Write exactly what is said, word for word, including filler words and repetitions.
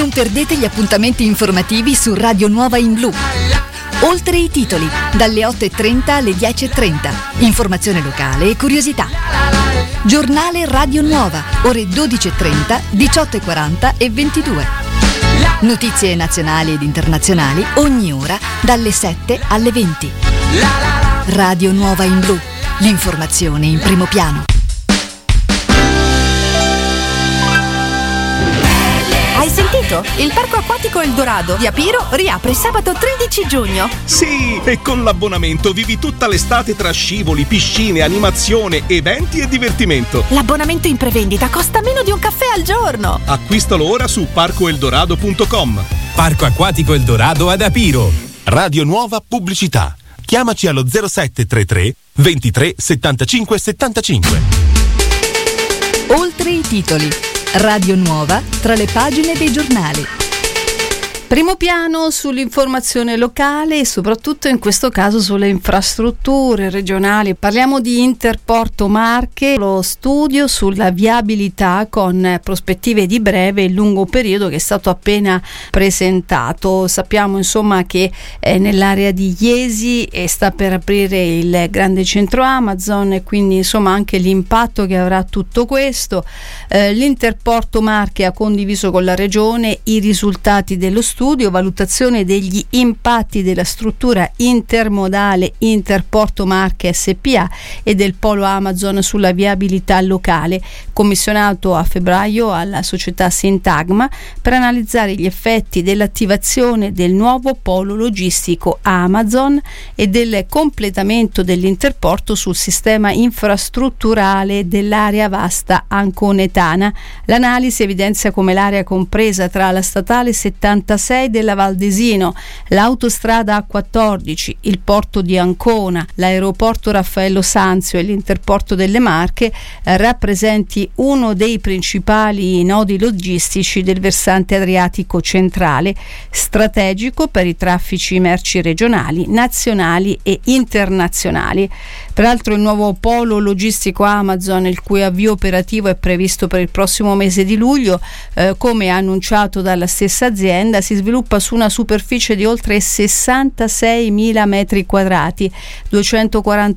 Non perdete gli appuntamenti informativi su Radio Nuova in Blu. Oltre i titoli, dalle otto e trenta alle dieci e trenta. Informazione locale e curiosità. Giornale Radio Nuova, ore dodici e trenta, diciotto e quaranta e ventidue. Notizie nazionali ed internazionali ogni ora dalle sette alle venti. Radio Nuova in Blu, l'informazione in primo piano. Hai sentito? Il parco acquatico El Dorado di Apiro riapre sabato tredici giugno. Sì, e con l'abbonamento vivi tutta l'estate tra scivoli, piscine, animazione, eventi e divertimento. L'abbonamento in prevendita costa meno di un caffè al giorno. Acquistalo ora su parco eldorado punto com. Parco acquatico El Dorado ad Apiro. Radio Nuova Pubblicità. Chiamaci allo zero sette tre tre ventitré settantacinque settantacinque. Oltre i titoli. Radio Nuova tra le pagine dei giornali. Primo piano sull'informazione locale e soprattutto in questo caso sulle infrastrutture regionali. Parliamo di Interporto Marche, lo studio sulla viabilità con prospettive di breve e lungo periodo che è stato appena presentato. Sappiamo insomma che eh, nell'area di Iesi eh, sta per aprire il grande centro Amazon e quindi insomma anche l'impatto che avrà tutto questo. Eh, L'Interporto Marche ha condiviso con la regione i risultati dello studio. Studio, valutazione degli impatti della struttura intermodale Interporto Marche S P A e del polo Amazon sulla viabilità locale, commissionato a febbraio alla società Sintagma per analizzare gli effetti dell'attivazione del nuovo polo logistico Amazon e del completamento dell'interporto sul sistema infrastrutturale dell'area vasta anconetana. L'analisi evidenzia come l'area compresa tra la statale settantasei della Valdesino, l'autostrada A quattordici, il porto di Ancona, l'aeroporto Raffaello Sanzio e l'interporto delle Marche eh, rappresenti uno dei principali nodi logistici del versante adriatico centrale, strategico per i traffici merci regionali, nazionali e internazionali. Peraltro il nuovo polo logistico Amazon, il cui avvio operativo è previsto per il prossimo mese di luglio, eh, come annunciato dalla stessa azienda, si sviluppa su una superficie di oltre sessantaseimila metri quadrati, duecentoquaranta